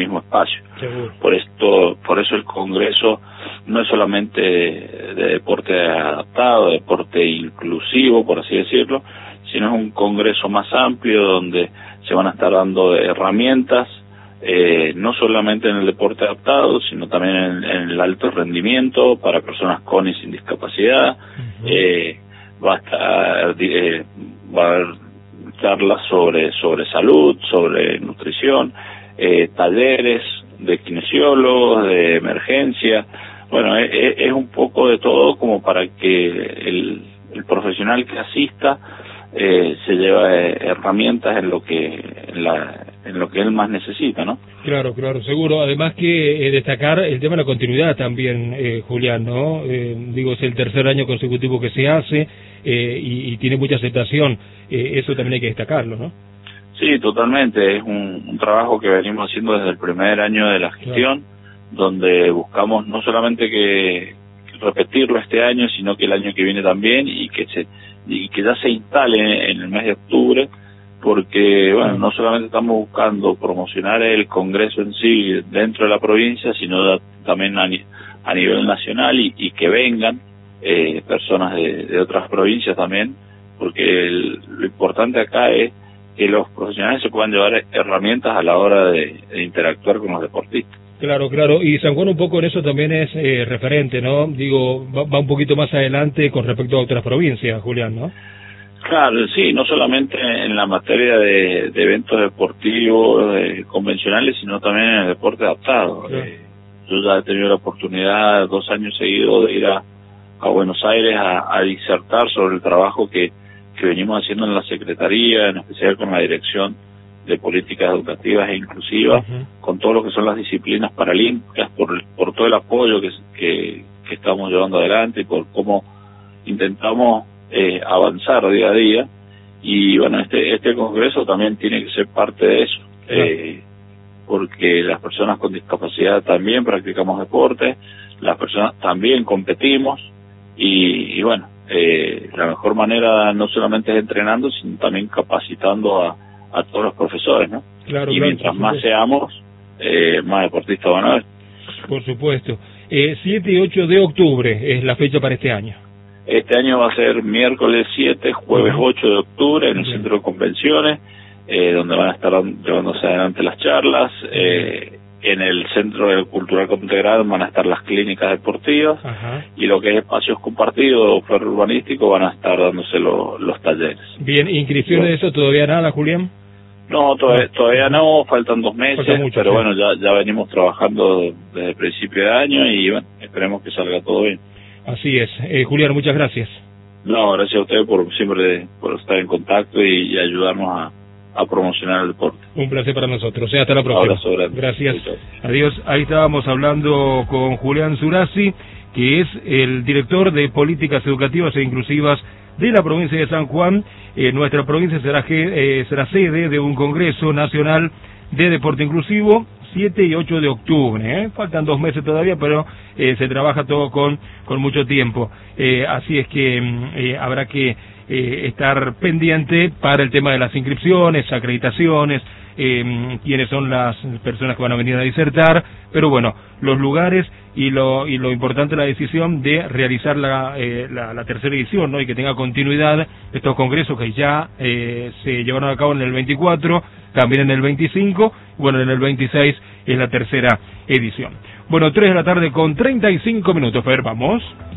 mismo espacio. Seguro. Por eso el Congreso no es solamente de deporte adaptado, de deporte inclusivo, por así decirlo, sino es un Congreso más amplio donde se van a estar dando herramientas, no solamente en el deporte adaptado, sino también en el alto rendimiento para personas con y sin discapacidad. Va a haber charlas sobre salud, sobre nutrición, talleres de kinesiólogos, de emergencia. Bueno, es un poco de todo como para que el profesional que asista se lleve herramientas en lo que él más necesita, ¿no? Claro, seguro. Además que destacar el tema de la continuidad también, Julián, ¿no? Digo, es el tercer año consecutivo que se hace y tiene mucha aceptación. Eso también hay que destacarlo, ¿no? Sí, totalmente. Es un trabajo que venimos haciendo desde el primer año de la gestión, donde buscamos no solamente que repetirlo este año, sino que el año que viene también y que ya se instale en el mes de octubre, porque bueno, no solamente estamos buscando promocionar el Congreso en sí dentro de la provincia, sino también a nivel nacional y que vengan personas de otras provincias también, porque lo importante acá es que los profesionales se puedan llevar herramientas a la hora de interactuar con los deportistas. Claro, y San Juan un poco en eso también es referente, ¿no? Digo, va un poquito más adelante con respecto a otras provincias, Julián, ¿no? Claro, sí, no solamente en la materia de eventos deportivos convencionales, sino también en el deporte adaptado. Claro. Yo ya he tenido la oportunidad 2 años seguidos de ir a Buenos Aires a disertar sobre el trabajo que venimos haciendo en la Secretaría, en especial con la Dirección de Políticas Educativas e Inclusivas, con todo lo que son las disciplinas paralímpicas, por todo el apoyo que estamos llevando adelante y por cómo intentamos avanzar día a día. Y bueno, este congreso también tiene que ser parte de eso, porque las personas con discapacidad también practicamos deporte, las personas también competimos y bueno, la mejor manera no solamente es entrenando, sino también capacitando a todos los profesores, ¿no? Claro, mientras más seamos, más deportistas van a haber. Por supuesto. 7 y 8 de octubre es la fecha para este año. Este año va a ser miércoles 7, jueves 8 de octubre en el Centro de Convenciones, donde van a estar llevándose adelante las charlas. En el Centro Cultural Integrado van a estar las clínicas deportivas y lo que es espacios compartidos, urbanísticos, van a estar dándose los talleres. Bien, ¿inscripciones de eso todavía nada, Julián? No, todavía no, faltan 2 meses, mucho, pero bueno, ya venimos trabajando desde el principio de año y bueno, esperemos que salga todo bien. Así es. Julián, muchas gracias. No, gracias a ustedes siempre por estar en contacto y ayudarnos a promocionar el deporte. Un placer para nosotros. Hasta la próxima. Gracias. Adiós. Ahí estábamos hablando con Julián Zurasi, que es el director de Políticas Educativas e Inclusivas de la provincia de San Juan. Nuestra provincia será sede de un Congreso Nacional de Deporte Inclusivo, 7 y 8 de octubre. Faltan 2 meses todavía, pero se trabaja todo con mucho tiempo. Así es que habrá que estar pendiente para el tema de las inscripciones, acreditaciones, quiénes son las personas que van a venir a disertar, pero bueno, los lugares y lo importante la decisión de realizar la tercera edición, ¿no? Y que tenga continuidad estos congresos que ya se llevaron a cabo en el 24, también en el 25, bueno, en el 26 es la tercera edición. Bueno, 3 de la tarde con 35 minutos, Fer, vamos.